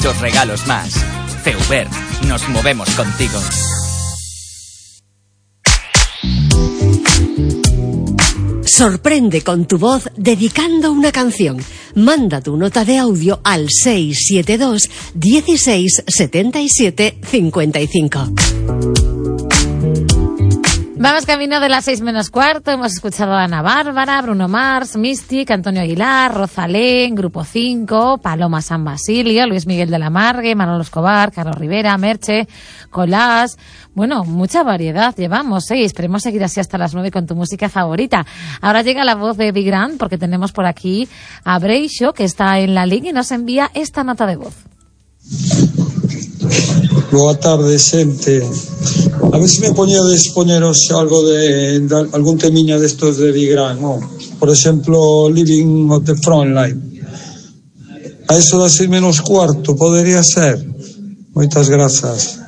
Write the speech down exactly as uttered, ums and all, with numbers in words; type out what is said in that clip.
Muchos regalos más. Feuber, nos movemos contigo. Sorprende con tu voz dedicando una canción. Manda tu nota de audio al seis siete dos, dieciséis, setenta y siete, cincuenta y cinco. Vamos camino de las seis menos cuarto. Hemos escuchado a Ana Bárbara, Bruno Mars, Mystic, Antonio Aguilar, Rosalén, Grupo cinco, Paloma San Basilio, Luis Miguel de la Margue, Manolo Escobar, Carlos Rivera, Merche, Colás. Bueno, mucha variedad llevamos, ¿eh? Y esperemos seguir así hasta las nueve con tu música favorita. Ahora llega la voz de Big Grand, porque tenemos por aquí a Breixo, que está en la línea y nos envía esta nota de voz. Boa tarde, xente. A ver se me poñedes poñeros algo de, de algún temiña destos de Big Grand, ¿no? Por exemplo, Living on the Frontline. A eso das seis menos cuarto, podería ser. Moitas grazas.